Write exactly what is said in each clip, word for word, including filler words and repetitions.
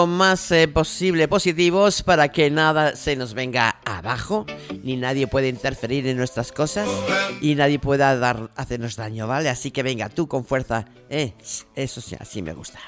más eh, posible positivos para que nada se nos venga abajo, ni nadie puede interferir en nuestras cosas y nadie pueda dar, hacernos daño, ¿vale? Así que venga, tú con fuerza, eh, eso sí, así me gusta.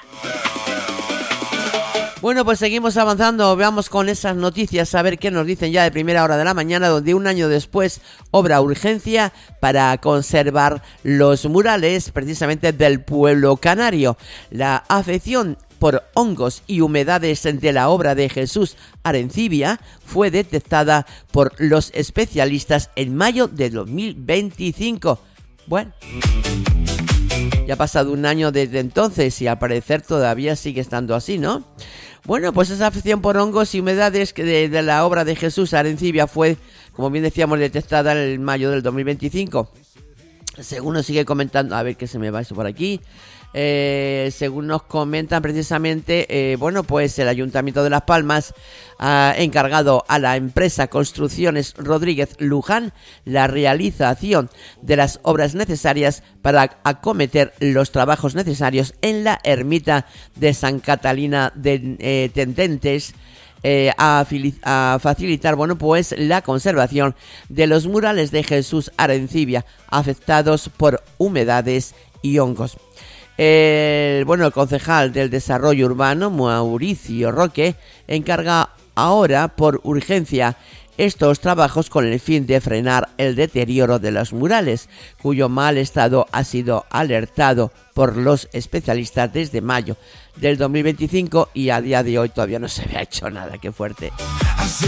Bueno, pues seguimos avanzando, veamos con esas noticias, a ver qué nos dicen ya de primera hora de la mañana, donde un año después obra urgencia para conservar los murales precisamente del pueblo canario. La afección por hongos y humedades de la obra de Jesús Arencibia fue detectada por los especialistas en mayo de dos mil veinticinco. Bueno, ya ha pasado un año desde entonces y al parecer todavía sigue estando así, ¿no? Bueno, pues esa afección por hongos y humedades que de, de la obra de Jesús Arencibia fue, como bien decíamos, detectada en mayo del dos mil veinticinco. Según nos sigue comentando, a ver qué se me va eso por aquí. Eh, según nos comentan precisamente, eh, bueno, pues el Ayuntamiento de Las Palmas ha encargado a la empresa Construcciones Rodríguez Luján la realización de las obras necesarias para acometer los trabajos necesarios en la ermita de San Catalina de eh, Tendentes, Eh, a, a facilitar, bueno, pues la conservación de los murales de Jesús Arencibia afectados por humedades y hongos. El, bueno, el concejal del Desarrollo Urbano, Mauricio Roque, encarga ahora por urgencia estos trabajos con el fin de frenar el deterioro de los murales, cuyo mal estado ha sido alertado por los especialistas desde mayo del dos mil veinticinco y a día de hoy todavía no se había hecho nada. ¡Qué fuerte!